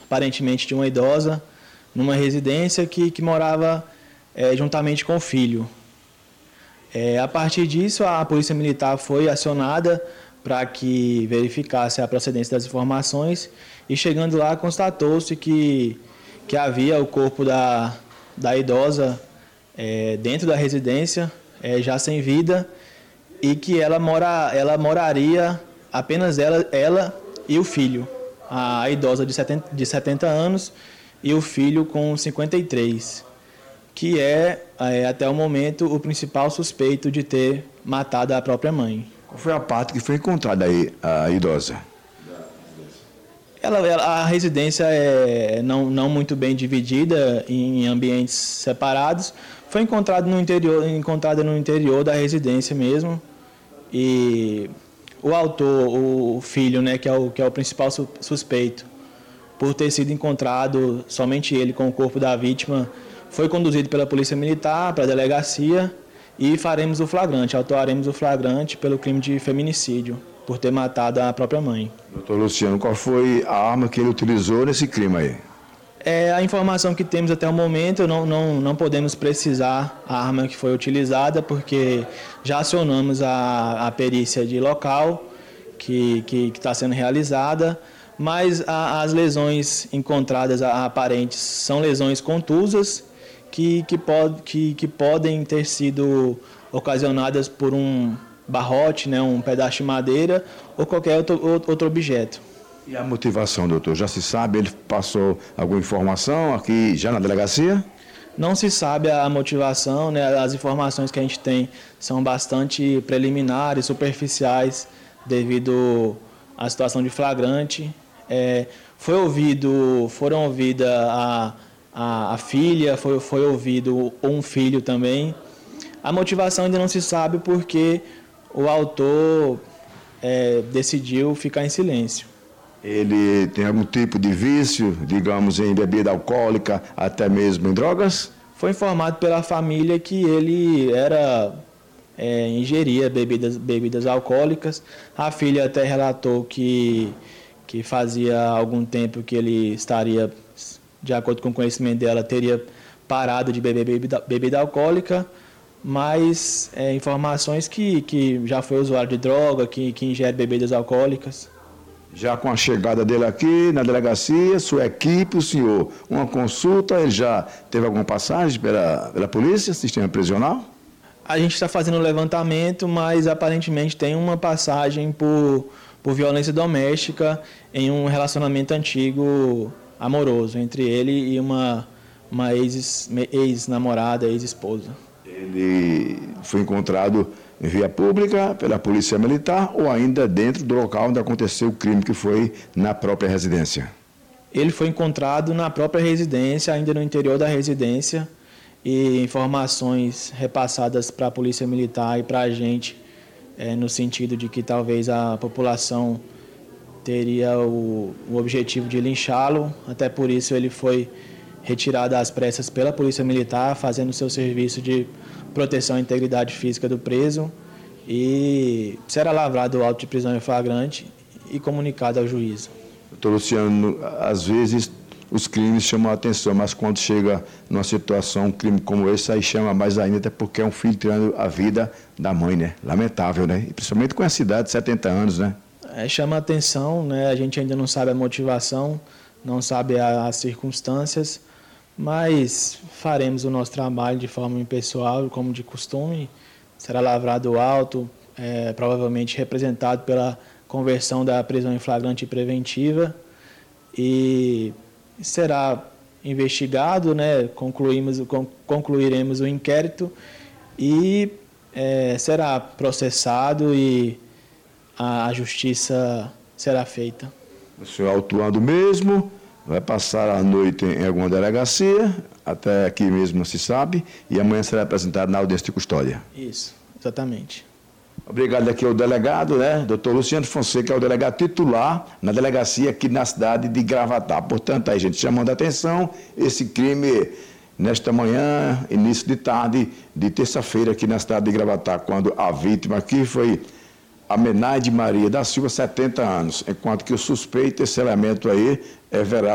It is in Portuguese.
aparentemente de uma idosa, numa residência que morava juntamente com o filho. A partir disso, a Polícia Militar foi acionada para que verificasse a procedência das informações e, chegando lá, constatou-se que havia o corpo da idosa dentro da residência, já sem vida, e que ela moraria apenas ela e o filho, a idosa de 70 anos e o filho com 53, que até o momento, o principal suspeito de ter matado a própria mãe. Qual foi a parte que foi encontrada aí, a idosa? A residência não muito bem dividida em ambientes separados. Foi encontrada no interior da residência mesmo. E o autor, o filho, né, que é o principal suspeito, por ter sido encontrado somente ele com o corpo da vítima, foi conduzido pela Polícia Militar para a delegacia e autuaremos o flagrante pelo crime de feminicídio, por ter matado a própria mãe. Doutor Luciano, qual foi a arma que ele utilizou nesse crime aí? A informação que temos até o momento, não podemos precisar a arma que foi utilizada, porque já acionamos a perícia de local que está sendo realizada, mas as lesões encontradas aparentes são lesões contusas que podem ter sido ocasionadas por um barrote, né, um pedaço de madeira ou qualquer outro objeto. E a motivação, doutor? Já se sabe, ele passou alguma informação aqui já na delegacia? Não se sabe a motivação, né? As informações que a gente tem são bastante preliminares, superficiais, devido à situação de flagrante. Foram ouvidas a filha, foi ouvido um filho também. A motivação ainda não se sabe porque o autor decidiu ficar em silêncio. Ele tem algum tipo de vício, digamos, em bebida alcoólica, até mesmo em drogas? Foi informado pela família que ele ingeria bebidas alcoólicas. A filha até relatou que fazia algum tempo que ele estaria, de acordo com o conhecimento dela, teria parado de beber bebida alcoólica, mas informações que já foi usuário de droga, que ingere bebidas alcoólicas. Já com a chegada dele aqui na delegacia, sua equipe, o senhor, uma consulta, ele já teve alguma passagem pela polícia, sistema prisional? A gente está fazendo um levantamento, mas aparentemente tem uma passagem por violência doméstica em um relacionamento antigo amoroso entre ele e uma ex-namorada, ex-esposa. Ele foi encontrado em via pública pela Polícia Militar ou ainda dentro do local onde aconteceu o crime, que foi na própria residência? Ele foi encontrado na própria residência, ainda no interior da residência, e informações repassadas para a Polícia Militar e para a gente, no sentido de que talvez a população teria o objetivo de linchá-lo, até por isso ele foi retirado às pressas pela Polícia Militar, fazendo seu serviço de proteção à integridade física do preso, e será lavrado o auto de prisão em flagrante e comunicado ao juízo. Doutor Luciano, às vezes os crimes chamam a atenção, mas quando chega numa situação, um crime como esse, aí chama mais ainda, até porque é um filho tirando a vida da mãe, né? Lamentável, né? E principalmente com essa idade de 70 anos, né? Chama a atenção, né? A gente ainda não sabe a motivação, não sabe as circunstâncias, mas faremos o nosso trabalho de forma impessoal, como de costume. Será lavrado o auto, provavelmente representado pela conversão da prisão em flagrante preventiva, e será investigado, né? Concluiremos o inquérito e será processado e a justiça será feita. O senhor autuando mesmo, vai passar a noite em alguma delegacia, até aqui mesmo não se sabe, e amanhã será apresentado na audiência de custódia. Isso, exatamente. Obrigado aqui ao delegado, né? Doutor Luciano Fonseca, é o delegado titular na delegacia aqui na cidade de Gravatá. Portanto, aí, gente, chamando a atenção, esse crime nesta manhã, início de tarde de terça-feira aqui na cidade de Gravatá, quando a vítima aqui foi Amenaide Maria da Silva, 70 anos, enquanto que o suspeito, esse elemento aí, é Veraldo